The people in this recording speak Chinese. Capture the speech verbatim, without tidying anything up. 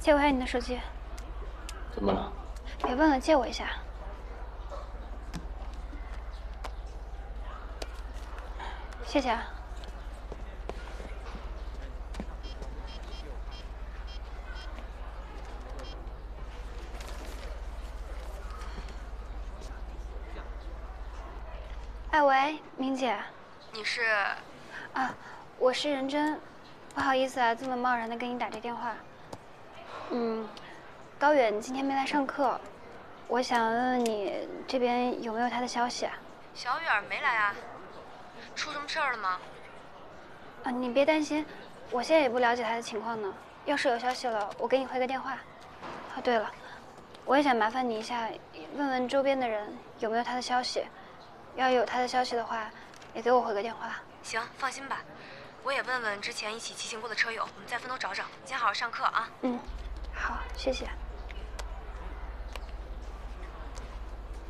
借我一下你的手机。 怎么了？ 别问了，借我一下。谢谢啊。哎喂，明姐。 你是？ 啊，我是任真，不好意思啊，这么贸然的给你打这电话。嗯，高远今天没来上课，我想问问你这边有没有他的消息啊？ 小远没来啊？出什么事儿了吗？ 啊，你别担心，我现在也不了解他的情况呢。要是有消息了，我给你回个电话。啊，对了，我也想麻烦你一下，问问周边的人有没有他的消息。要有他的消息的话，也给我回个电话。 行，放心吧，我也问问之前一起骑行过的车友，我们再分头找找。你先好好上课啊。 嗯，好，谢谢。